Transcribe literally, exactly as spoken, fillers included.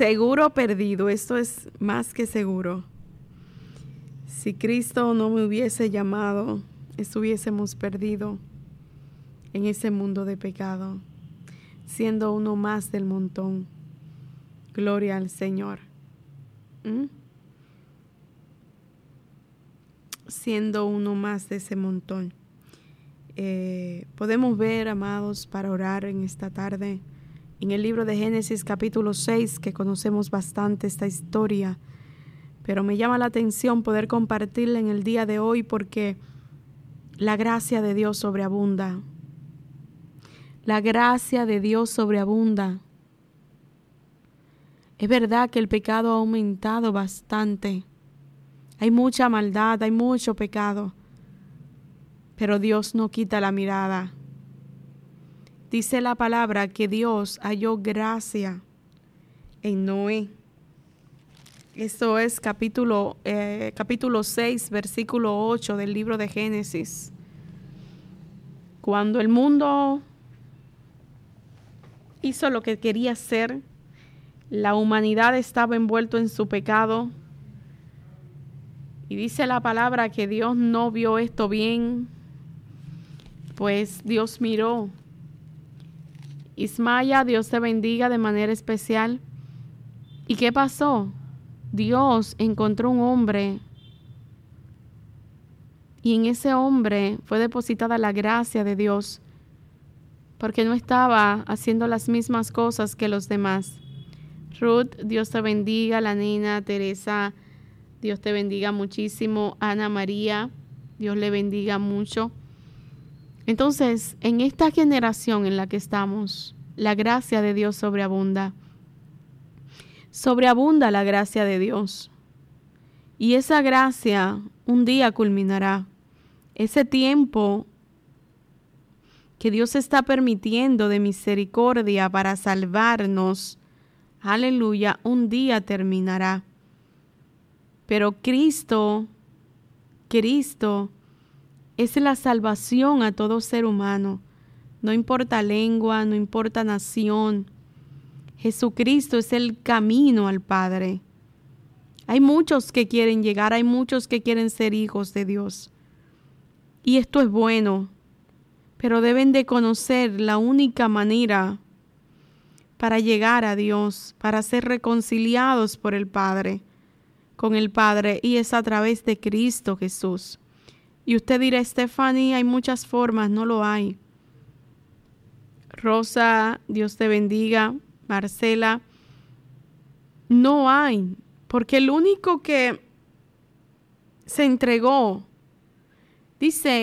seguro perdido. Esto es más que seguro. Si Cristo no me hubiese llamado, estuviésemos perdidos en ese mundo de pecado, siendo uno más del montón. Gloria al Señor. ¿Mm? Siendo uno más de ese montón. Eh, podemos ver, amados, para orar en esta tarde, en el libro de Génesis capítulo seis, que conocemos bastante esta historia, pero me llama la atención poder compartirla en el día de hoy porque la gracia de Dios sobreabunda. La gracia de Dios sobreabunda. Es verdad que el pecado ha aumentado bastante. Hay mucha maldad, hay mucho pecado. Pero Dios no quita la mirada. Dice la palabra que Dios halló gracia en Noé. Esto es capítulo, eh, capítulo seis, versículo ocho del libro de Génesis. Cuando el mundo hizo lo que quería hacer, la humanidad estaba envuelto en su pecado. Y dice la palabra que Dios no vio esto bien, pues Dios miró. Ismaya, Dios te bendiga de manera especial. ¿Y qué pasó? Dios encontró un hombre y en ese hombre fue depositada la gracia de Dios, porque no estaba haciendo las mismas cosas que los demás. Ruth, Dios te bendiga. La nena Teresa, Dios te bendiga muchísimo. Ana María, Dios le bendiga mucho. Entonces, en esta generación en la que estamos, la gracia de Dios sobreabunda. Sobreabunda la gracia de Dios. Y esa gracia un día culminará. Ese tiempo que Dios está permitiendo de misericordia para salvarnos, aleluya, un día terminará. Pero Cristo, Cristo es la salvación a todo ser humano. No importa lengua, no importa nación. Jesucristo es el camino al Padre. Hay muchos que quieren llegar, hay muchos que quieren ser hijos de Dios. Y esto es bueno, pero deben de conocer la única manera para llegar a Dios, para ser reconciliados por el Padre, con el Padre, y es a través de Cristo Jesús. Y usted dirá, Stephanie, hay muchas formas. No lo hay. Rosa, Dios te bendiga. Marcela, no hay, porque el único que se entregó, dice